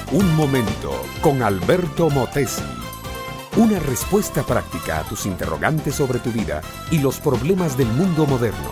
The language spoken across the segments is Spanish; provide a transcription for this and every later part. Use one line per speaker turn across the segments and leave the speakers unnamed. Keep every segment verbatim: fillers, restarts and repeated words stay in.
Un momento con Alberto Motesi. Una respuesta práctica a tus interrogantes sobre tu vida y los problemas del mundo moderno.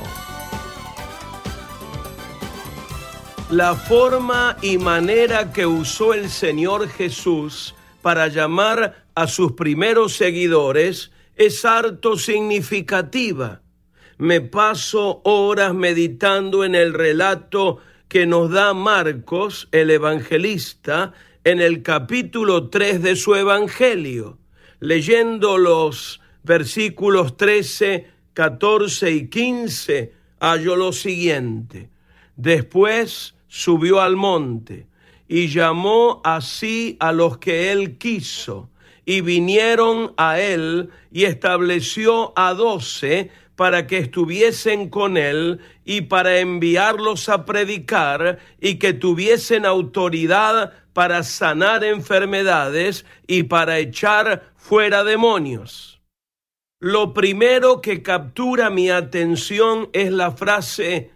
La forma y manera que usó el Señor Jesús para llamar a sus primeros seguidores es harto significativa. Me paso horas meditando en el relato que nos da Marcos, el evangelista, en el capítulo tres de su evangelio. Leyendo los versículos trece, catorce y quince, hallo lo siguiente. Después subió al monte y llamó así a los que él quiso, y vinieron a él y estableció a doce para que estuviesen con él y para enviarlos a predicar y que tuviesen autoridad para sanar enfermedades y para echar fuera demonios. Lo primero que captura mi atención es la frase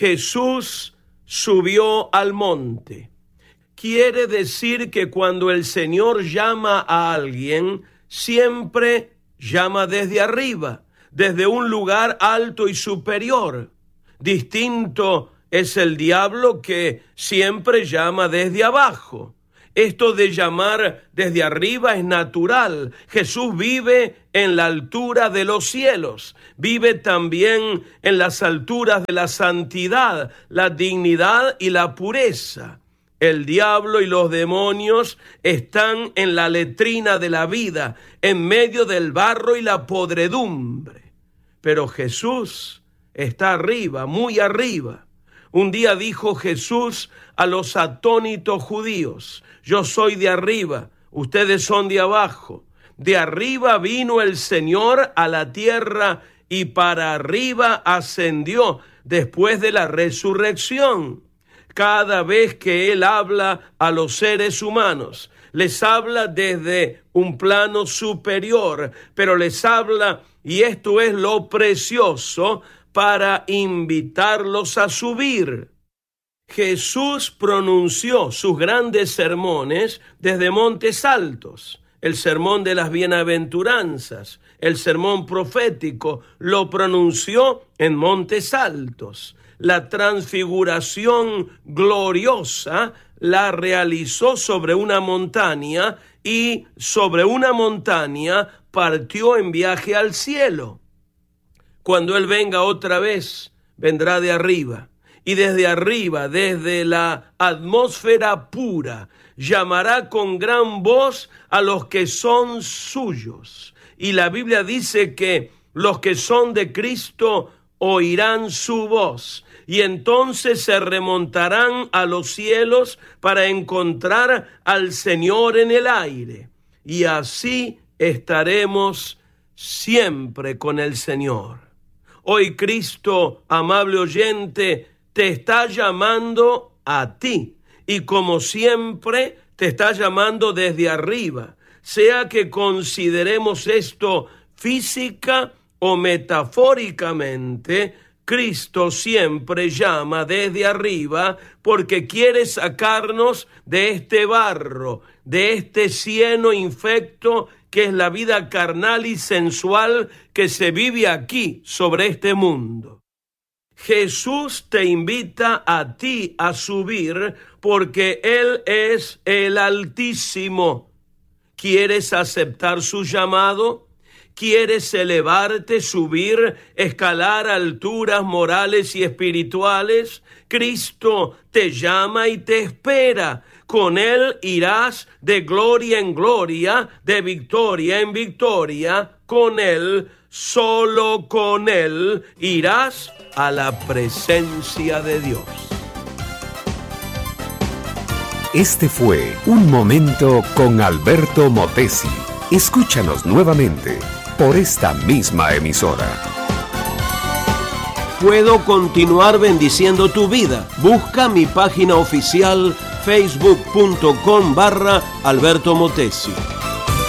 Jesús subió al monte. Quiere decir que cuando el Señor llama a alguien, siempre llama desde arriba, desde un lugar alto y superior. Distinto es el diablo, que siempre llama desde abajo. Esto de llamar desde arriba es natural. Jesús vive en la altura de los cielos. Vive también en las alturas de la santidad, la dignidad y la pureza. El diablo y los demonios están en la letrina de la vida, en medio del barro y la podredumbre. Pero Jesús está arriba, muy arriba. Un día dijo Jesús a los atónitos judíos: yo soy de arriba, ustedes son de abajo. De arriba vino el Señor a la tierra y para arriba ascendió después de la resurrección. Cada vez que Él habla a los seres humanos, les habla desde un plano superior, pero les habla, y esto es lo precioso, para invitarlos a subir. Jesús pronunció sus grandes sermones desde montes altos. El sermón de las bienaventuranzas, el sermón profético, lo pronunció en montes altos. La transfiguración gloriosa la realizó sobre una montaña y sobre una montaña partió en viaje al cielo. Cuando Él venga otra vez, vendrá de arriba. Y desde arriba, desde la atmósfera pura, llamará con gran voz a los que son suyos. Y la Biblia dice que los que son de Cristo oirán su voz. Y entonces se remontarán a los cielos para encontrar al Señor en el aire. Y así estaremos siempre con el Señor. Hoy Cristo, amable oyente, te está llamando a ti, y como siempre te está llamando desde arriba, sea que consideremos esto física o metafóricamente. Cristo siempre llama desde arriba porque quiere sacarnos de este barro, de este cieno infecto que es la vida carnal y sensual que se vive aquí sobre este mundo. Jesús te invita a ti a subir porque Él es el Altísimo. ¿Quieres aceptar su llamado? ¿Quieres elevarte, subir, escalar alturas morales y espirituales? Cristo te llama y te espera. Con Él irás de gloria en gloria, de victoria en victoria. Con Él, solo con Él, irás a la presencia de Dios.
Este fue Un Momento con Alberto Motesi. Escúchanos nuevamente por esta misma emisora.
Puedo continuar bendiciendo tu vida. Busca mi página oficial facebook punto com barra Alberto Motesi.